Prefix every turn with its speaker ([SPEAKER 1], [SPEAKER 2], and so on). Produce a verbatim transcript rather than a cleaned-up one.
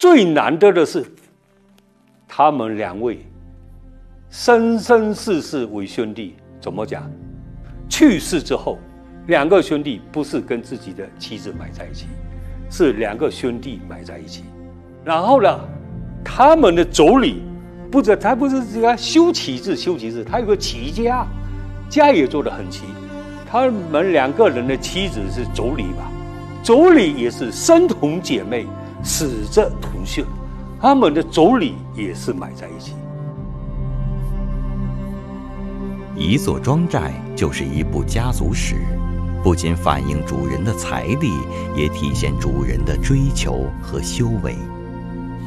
[SPEAKER 1] 最难得的是，他们两位生生世世为兄弟。怎么讲？去世之后，两个兄弟不是跟自己的妻子埋在一起，是两个兄弟埋在一起。然后呢，他们的妯娌，不是他不是这个修齐字，修齐字，他有个齐家，家也做得很齐。他们两个人的妻子是妯娌吧？妯娌也是生同姐妹，死则同穴，他们的妯娌也是埋在一起。
[SPEAKER 2] 一座庄寨就是一部家族史，不仅反映主人的财力，也体现主人的追求和修为。